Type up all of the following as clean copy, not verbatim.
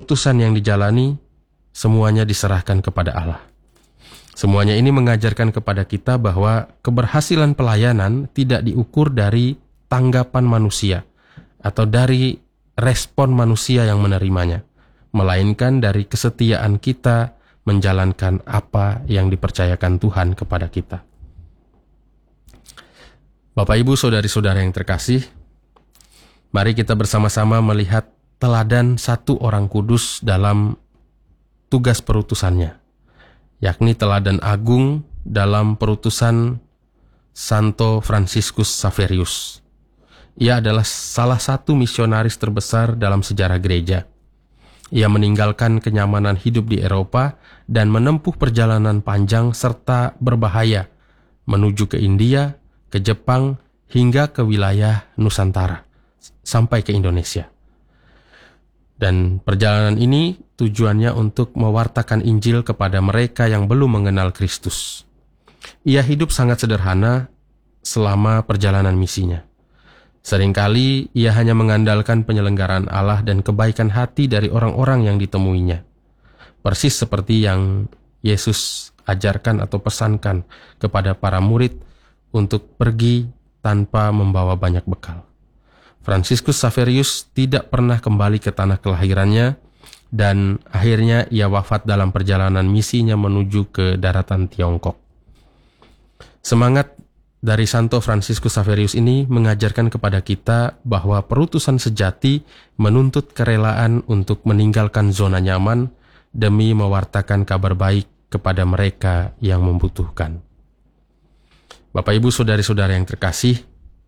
perutusan yang dijalani, semuanya diserahkan kepada Allah. Semuanya ini mengajarkan kepada kita bahwa keberhasilan pelayanan tidak diukur dari tanggapan manusia atau dari respon manusia yang menerimanya, melainkan dari kesetiaan kita menjalankan apa yang dipercayakan Tuhan kepada kita. Bapak, Ibu, saudari-saudara yang terkasih, mari kita bersama-sama melihat teladan satu orang kudus dalam tugas perutusannya, yakni teladan agung dalam perutusan Santo Fransiskus Xaverius. Ia adalah salah satu misionaris terbesar dalam sejarah gereja. Ia meninggalkan kenyamanan hidup di Eropa dan menempuh perjalanan panjang serta berbahaya menuju ke India, ke Jepang, hingga ke wilayah Nusantara, sampai ke Indonesia. Dan perjalanan ini tujuannya untuk mewartakan Injil kepada mereka yang belum mengenal Kristus. Ia hidup sangat sederhana selama perjalanan misinya. Seringkali ia hanya mengandalkan penyelenggaraan Allah dan kebaikan hati dari orang-orang yang ditemuinya. Persis seperti yang Yesus ajarkan atau pesankan kepada para murid untuk pergi tanpa membawa banyak bekal. Fransiskus Xaverius tidak pernah kembali ke tanah kelahirannya dan akhirnya ia wafat dalam perjalanan misinya menuju ke daratan Tiongkok. Semangat dari Santo Fransiskus Xaverius ini mengajarkan kepada kita bahwa perutusan sejati menuntut kerelaan untuk meninggalkan zona nyaman demi mewartakan kabar baik kepada mereka yang membutuhkan. Bapak, Ibu, saudari-saudara yang terkasih,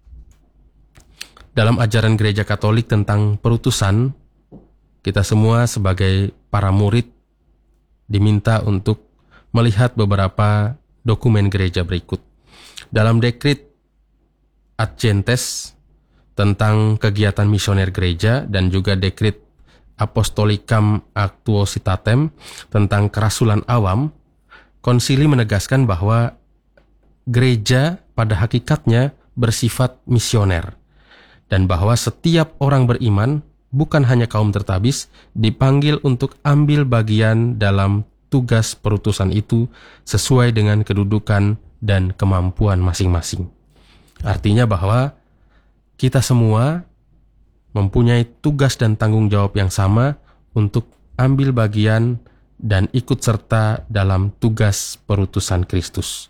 dalam ajaran Gereja Katolik tentang perutusan, kita semua sebagai para murid diminta untuk melihat beberapa dokumen gereja berikut. Dalam dekrit Ad Gentes tentang kegiatan misioner gereja dan juga dekrit Apostolicam Actuositatem tentang kerasulan awam, konsili menegaskan bahwa gereja pada hakikatnya bersifat misioner dan bahwa setiap orang beriman, bukan hanya kaum tertabis, dipanggil untuk ambil bagian dalam tugas perutusan itu sesuai dengan kedudukan dan kemampuan masing-masing. Artinya bahwa kita semua mempunyai tugas dan tanggung jawab yang sama untuk ambil bagian dan ikut serta dalam tugas perutusan Kristus.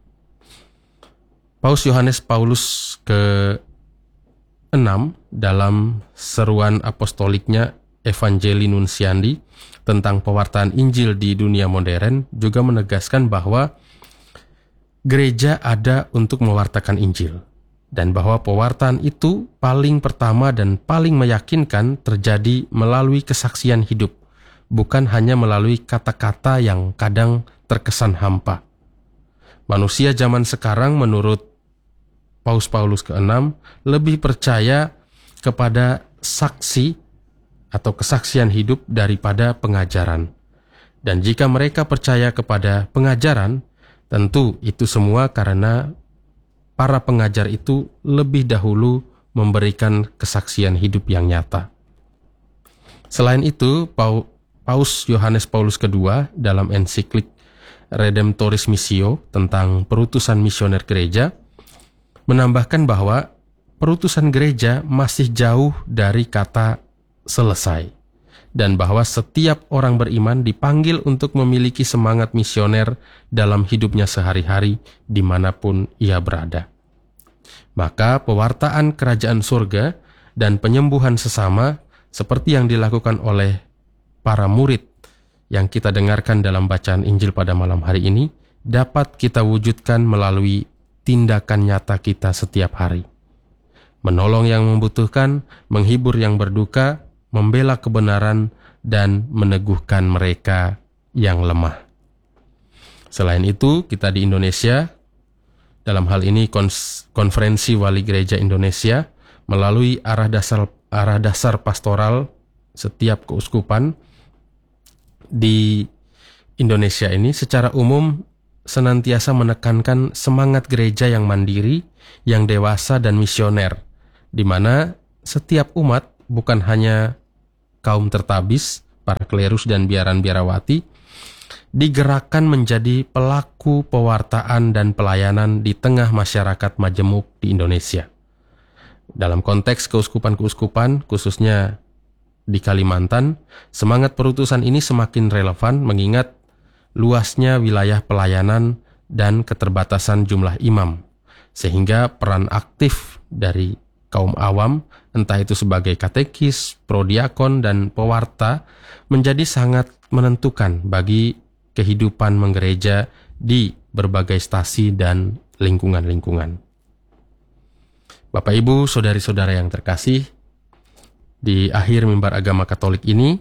Paus Yohanes Paulus ke-6 dalam seruan apostoliknya Evangelii Nuntiandi tentang pewartaan Injil di dunia modern juga menegaskan bahwa gereja ada untuk mewartakan Injil, dan bahwa pewartaan itu paling pertama dan paling meyakinkan terjadi melalui kesaksian hidup, bukan hanya melalui kata-kata yang kadang terkesan hampa. Manusia zaman sekarang menurut Paus Paulus ke-6 lebih percaya kepada saksi atau kesaksian hidup daripada pengajaran. Dan jika mereka percaya kepada pengajaran, tentu itu semua karena para pengajar itu lebih dahulu memberikan kesaksian hidup yang nyata. Selain itu, Paus Yohanes Paulus II dalam ensiklik Redemptoris Missio tentang perutusan misioner gereja menambahkan bahwa perutusan gereja masih jauh dari kata selesai, dan bahwa setiap orang beriman dipanggil untuk memiliki semangat misioner dalam hidupnya sehari-hari dimanapun ia berada. Maka pewartaan kerajaan surga dan penyembuhan sesama seperti yang dilakukan oleh para murid yang kita dengarkan dalam bacaan Injil pada malam hari ini dapat kita wujudkan melalui tindakan nyata kita setiap hari. Menolong yang membutuhkan, menghibur yang berduka, membela kebenaran, dan meneguhkan mereka yang lemah. Selain itu, kita di Indonesia, dalam hal ini Konferensi Wali Gereja Indonesia, melalui arah dasar pastoral setiap keuskupan di Indonesia ini secara umum senantiasa menekankan semangat gereja yang mandiri, yang dewasa dan misioner, di mana setiap umat, bukan hanya kaum tertabis, para klerus dan biaran-biarawati, digerakkan menjadi pelaku pewartaan dan pelayanan di tengah masyarakat majemuk di Indonesia. Dalam konteks keuskupan-keuskupan, khususnya di Kalimantan, semangat perutusan ini semakin relevan mengingat luasnya wilayah pelayanan dan keterbatasan jumlah imam, sehingga peran aktif dari kaum awam, entah itu sebagai katekis, prodiakon, dan pewarta, menjadi sangat menentukan bagi kehidupan menggereja di berbagai stasi dan lingkungan-lingkungan. Bapak, Ibu, saudari-saudara yang terkasih, di akhir mimbar agama Katolik ini,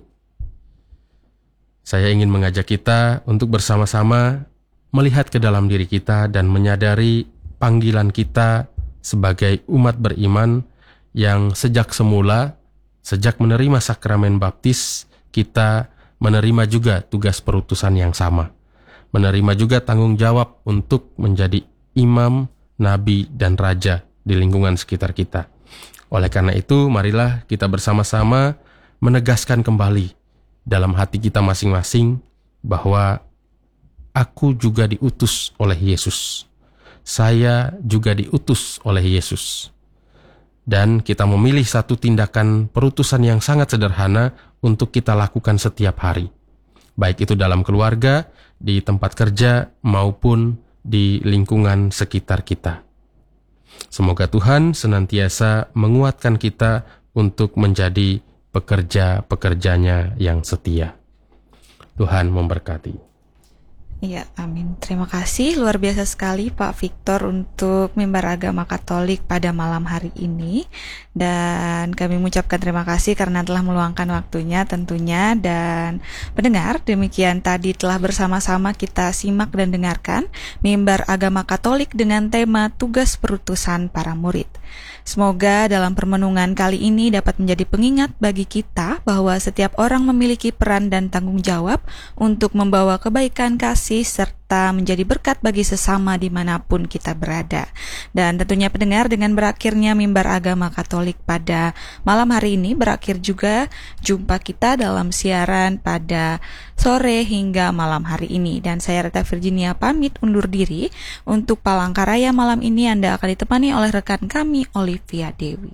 saya ingin mengajak kita untuk bersama-sama melihat ke dalam diri kita dan menyadari panggilan kita sebagai umat beriman yang sejak semula, sejak menerima sakramen baptis, kita menerima juga tugas perutusan yang sama. Menerima juga tanggung jawab untuk menjadi imam, nabi, dan raja di lingkungan sekitar kita. Oleh karena itu, marilah kita bersama-sama menegaskan kembali dalam hati kita masing-masing bahwa aku juga diutus oleh Yesus. Saya juga diutus oleh Yesus. Dan kita memilih satu tindakan perutusan yang sangat sederhana untuk kita lakukan setiap hari. Baik itu dalam keluarga, di tempat kerja, maupun di lingkungan sekitar kita. Semoga Tuhan senantiasa menguatkan kita untuk menjadi pekerja-pekerjanya yang setia. Tuhan memberkati. Iya, amin. Terima kasih luar biasa sekali Pak Victor untuk mimbar agama Katolik pada malam hari ini. Dan kami mengucapkan terima kasih karena telah meluangkan waktunya tentunya. Dan pendengar, demikian tadi telah bersama-sama kita simak dan dengarkan mimbar agama Katolik dengan tema tugas perutusan para murid. Semoga dalam permenungan kali ini dapat menjadi pengingat bagi kita bahwa setiap orang memiliki peran dan tanggung jawab untuk membawa kebaikan, kasih, serta menjadi berkat bagi sesama dimanapun kita berada. Dan tentunya pendengar, dengan berakhirnya mimbar agama Katolik pada malam hari ini, berakhir juga jumpa kita dalam siaran pada sore hingga malam hari ini. Dan saya Reta Virginia pamit undur diri. Untuk Palangkaraya malam ini Anda akan ditemani oleh rekan kami Olivia Dewi.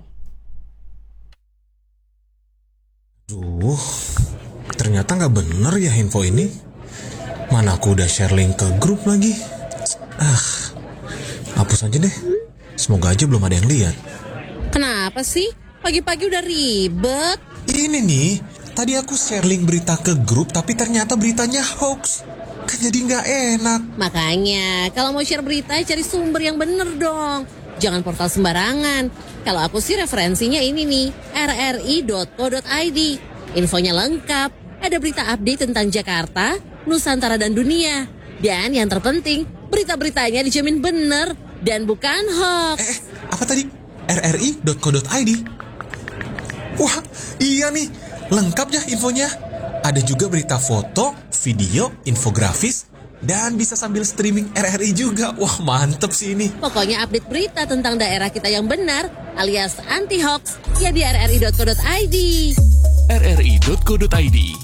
Duh, ternyata nggak bener ya info ini. Mana aku udah share link ke grup lagi. Hapus aja deh. Semoga aja belum ada yang lihat. Kenapa sih? Pagi-pagi udah ribet. Ini nih, tadi aku share link berita ke grup tapi ternyata beritanya hoax. Kan jadi nggak enak. Makanya, kalau mau share berita cari sumber yang bener dong. Jangan portal sembarangan. Kalau aku sih referensinya ini nih, rri.co.id. Infonya lengkap. Ada berita update tentang Jakarta, Nusantara dan dunia. Dan yang terpenting, berita-beritanya dijamin bener dan bukan hoax. Apa tadi? rri.co.id. Wah, iya nih. Lengkap ya infonya. Ada juga berita foto, video, infografis, dan bisa sambil streaming RRI juga. Wah, mantep sih ini. Pokoknya update berita tentang daerah kita yang benar alias anti-hoax ya di rri.co.id. rri.co.id